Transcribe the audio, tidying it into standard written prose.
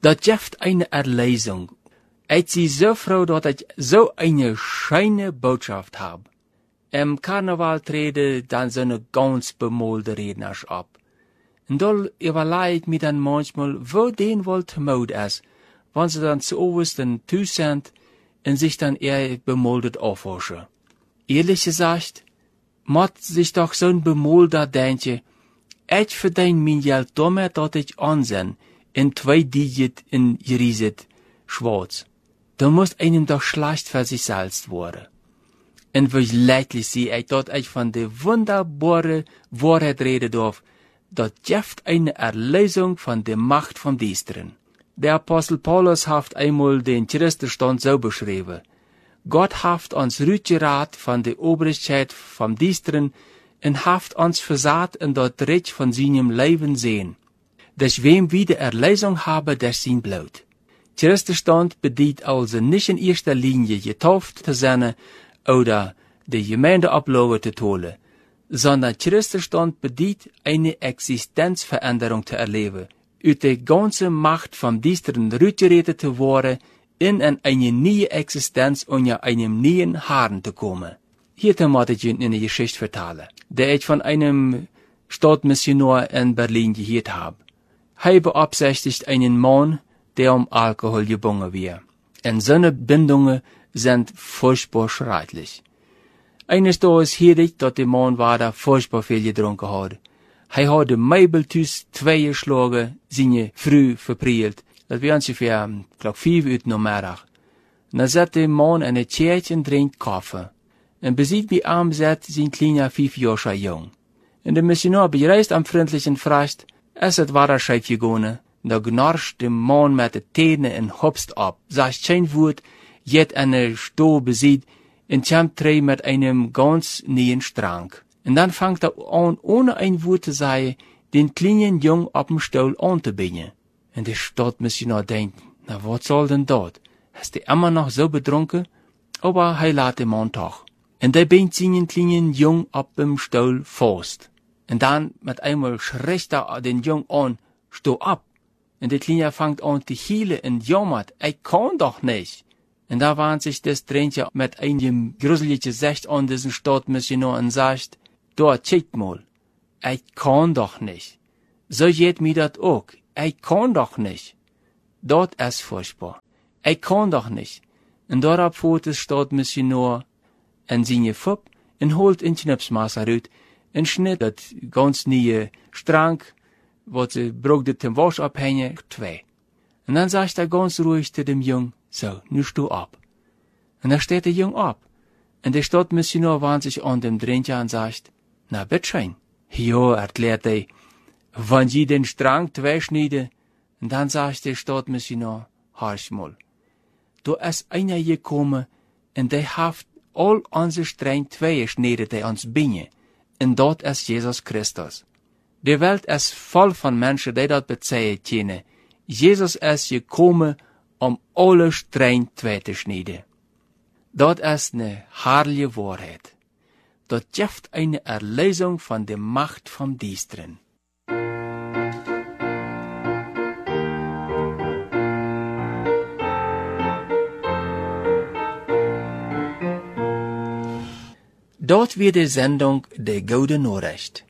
Dat geeft eine Erlösung. Ich sie so froh, dass ich so eine schöne Botschaft habe. Im Karneval treten dann so eine ganz bemolde Redners ab. Und da überlege ich mir dann manchmal, wo den wohl te moed ist, wenn sie dann zu obersten Tüß sind und sich dann eher bemoldet aufwaschen. Ehrlich gesagt, macht sich doch so ein bemolder denken, ich verdien mein Geld damit, dass ich ansehen, in 2 Digit in Jeriset schwarz. Da muss einem doch schlecht für sich selbst worden. Und wie leidlich sehe ich, dass ich von der wunderbare Wahrheit reden darf, das gibt eine Erlösung von der Macht vom Düsteren. Der Apostel Paulus hat einmal den Christenstand so beschrieben. Gott hat uns rütgerat von der Obrigkeit vom Düsteren und hat uns versagt in das Recht von seinem Leben sehen. Dass wem wieder Erlösung habe, der sein Blut. Christenstand bedeutet also nicht in erster Linie getauft zu sein oder die Gemeindeablauf zu holen, sondern Christenstand bedeutet eine Existenzveränderung zu erleben, uit der ganzen Macht vom Düsteren rütgerettet zu worden, in eine neue Existenz unter einem neuen Herrn zu kommen. Hier möchte ich Ihnen eine Geschichte vertellen, die ich von einem Stadtmissionar in Berlin gehört habe. Er beabsichtigt einen Mann, der Alkohol gebunden wird. Und seine Bindungen sind furchtbar schrecklich. Eines Tages hörte ich, dass der Mann da furchtbar viel getrunken hat. Er hat de Meibeltüs 2 geschlagen, seine Früh verprielt. Das war ungefähr, 5 Uhr nachmittag. Dann sat der Mann in een Tjertje und trinkt Kaffee. Und besieht wie arm sat sein kleiner 5 Jahre jung. Und der Missionar bereist am freundlichen fragt, es het war scheif gegangen. Da gnarscht der Mann mit den Tänen und hopst ab, sagt kein Wort, jet eine Stoh besieht, und kommt mit einem ganz neuen Strang. Und dann fängt an, ohne ein Wort zu sagen, den kleinen Jungen auf dem Stuhl anzubinden. Und der Stadtmissionar denkt, na, was soll denn dort? Ist der immer noch so betrunken? Aber er lässt den Mann doch. Und der bindet seinen kleinen Jungen auf dem Stuhl fest. Und dann mit einmal schreckt er den Jungen an, steh ab. Und der Kleine fängt an zu heulen und jammert, ich kann doch nicht. Und da warnt sich das Trainchen mit einem gruseligen Gesicht an diesen Stadtmissionar und sagt, da, check mal, ich kann doch nicht. So geht mir das auch, ich kann doch nicht. Dort ist furchtbar. Ich kann doch nicht. Und darauf fährt der Stadtmissionar in seine Fupp und holt ein Schnipsmaßer raus und schnitt das ganz neue Strang, was sie brauchte zum Wasch abhängen, 2. Und dann sagt er ganz ruhig zu dem Jungen, so, nu steh ab. Und dann steht der Jung ab. Und der Stadtmissionar warnt sich an dem Drintje und sagt, na, bitteschön. Jo, erklärt er, wenn sie den Strang 2 schneiden. Und dann sagt der Stadtmissionar, horch mal. Da ist einer gekommen, und der hat all unsere Strang 2 geschnitten, die uns binden. Und dort ist Jesus Christus. Die Welt ist voll von Menschen, die das bezeugen können. Jesus ist gekommen, alle Strang 2 zu schneiden. Das ist eine herrliche Wahrheit. Das gibt eine Erlösung von der Macht vom Düsteren. Dort wird die Sendung Der gute Nachricht.